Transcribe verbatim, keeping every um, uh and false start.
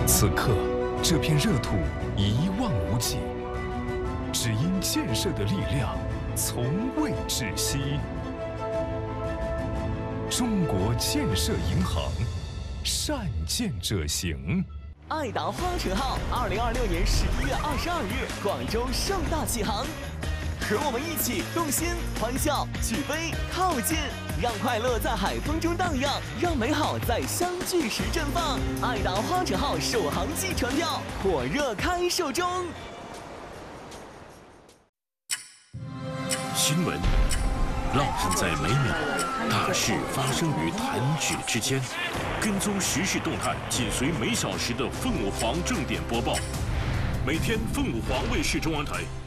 此刻，这片热土一望无际，只因建设的力量从未止息。中国建设银行，善建者行。 爱达花城号二零二六年十一月二十二日广州盛大启航，和我们一起动心、欢笑、举杯、靠近，让快乐在海风中荡漾，让美好在相聚时绽放。爱达花城号首航季船票火热开售中。 新闻烙印在每秒，大事发生于弹指之间。跟踪时事动态，紧随每小时的凤凰正点播报。每天，凤凰卫视中文台